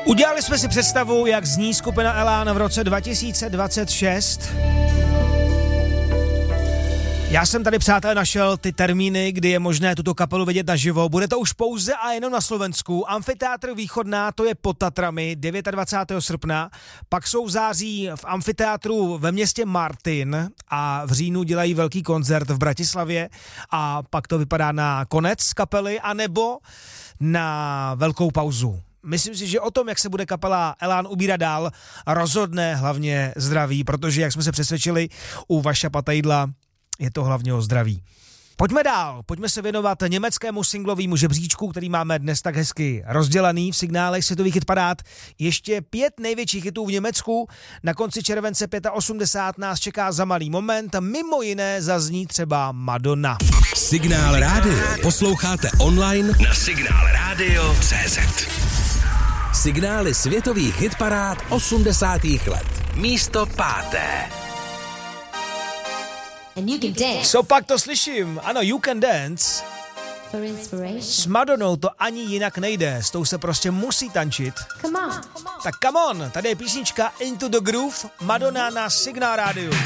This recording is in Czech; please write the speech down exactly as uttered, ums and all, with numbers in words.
Udělali jsme si představu, jak zní skupina Elán v roce dva tisíce dvacet šest. Já jsem tady, přátelé, našel ty termíny, kdy je možné tuto kapelu vidět naživo. Bude to už pouze a jenom na Slovensku. Amfiteátr Východná, to je pod Tatrami, dvacátého devátého srpna. Pak jsou v září v amfiteátru ve městě Martin a v říjnu dělají velký koncert v Bratislavě a pak to vypadá na konec kapely anebo na velkou pauzu. Myslím si, že o tom, jak se bude kapela Elán ubírat dál, rozhodne hlavně zdraví, protože, jak jsme se přesvědčili u Vaša Patajdla, je to hlavně o zdraví. Pojďme dál, pojďme se věnovat německému singlovému žebříčku, který máme dnes tak hezky rozdělaný v signálech světových hitparád. Ještě pět největších hitů v Německu. Na konci července osmdesátého pátého nás čeká za malý moment. Mimo jiné zazní třeba Madonna. Signál rádio posloucháte online na signál radio tečka cé zet. Signály světových hitparád osmdesátých let. Místo páté. And you can dance. So pak to slyším. Ano, You Can Dance. For inspiration. S Madonou to ani jinak nejde. S tou se prostě musí tančit. Come on. Tak come on, tady je písnička Into the Groove, Madonna na Signál rádiu.